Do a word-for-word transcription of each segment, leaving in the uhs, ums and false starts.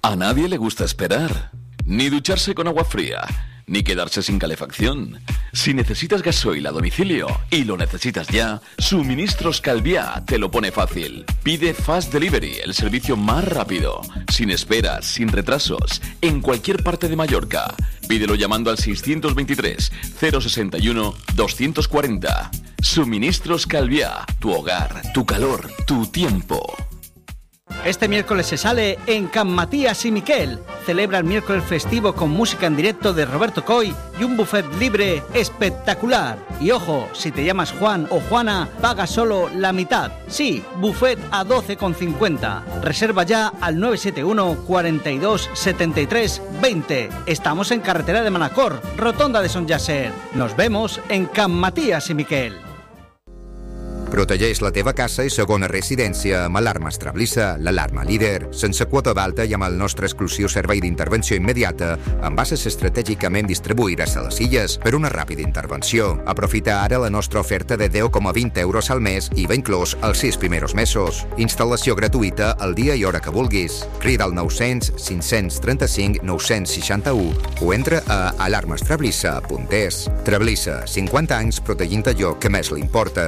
A nadie le gusta esperar, ni ducharse con agua fría, ni quedarse sin calefacción. Si necesitas gasoil a domicilio y lo necesitas ya, Suministros Calviá te lo pone fácil. Pide Fast Delivery, el servicio más rápido, sin esperas, sin retrasos, en cualquier parte de Mallorca. Pídelo llamando al seiscientos veintitrés, cero sesenta y uno, doscientos cuarenta. Suministros Calviá, tu hogar, tu calor, tu tiempo. Este miércoles se sale en Can Matías y Miquel. Celebra el miércoles festivo con música en directo de Roberto Coy y un buffet libre espectacular. Y ojo, si te llamas Juan o Juana, paga solo la mitad. Sí, buffet a doce con cincuenta. Reserva ya al nueve siete uno, cuarenta y dos, setenta y tres, veinte. Estamos en carretera de Manacor, rotonda de Son Yasser. Nos vemos en Can Matías y Miquel. Protegeix la teva casa i segona residència amb Alarma Estrablissa, l'alarma líder, sense quota d'alta i amb el nostre exclusiu servei d'intervenció immediata, amb bases estratègicament distribuïdes a les illes per una ràpida intervenció. Aprofita ara la nostra oferta de deu coma vint euros al mes i va inclòs els sis primers mesos. Instal·lació gratuïta el dia i hora que vulguis. Crida al nou cents, cinc-cents trenta-cinc, nou-cents seixanta-u o entra a alarma estrablissa punt es. Trablissa, cinquanta anys protegint allò que més li importa.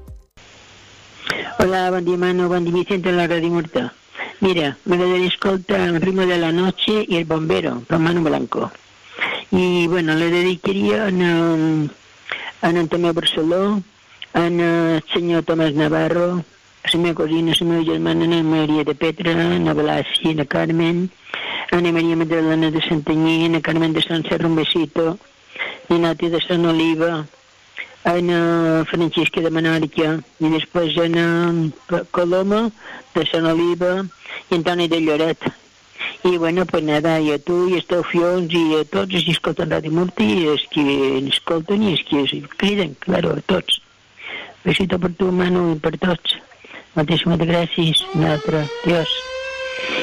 Hola, bon dia Manu, bon dia Vicente en la Radio Murta. Mira, m'agradaria escoltar El ritmo de la noche y El bombero, per Manu Blanco. I, bueno, le dedicaria en, en Antonio Barceló, en el senyor Tomàs Navarro, a la meva cosina, a la meva germana Ana Maria de Petra, a Velàcia, a Carmen, a Ana Maria Magdalena de Santanyí, a Carmen de Sant Serra, un besito, a Nati de Sant Oliva, en Francisca de Menorca i després en Coloma de Sant Oliva i Antoni de Lloret. I bueno, pues nada, i a tu i a Estaufions i a tots els que escolten Ràdio Murta i els que escolten i els que criden, claro, a tots. Besito per tu, Manu, i per tots. Moltíssimes gràcies. Una altra. Adiós.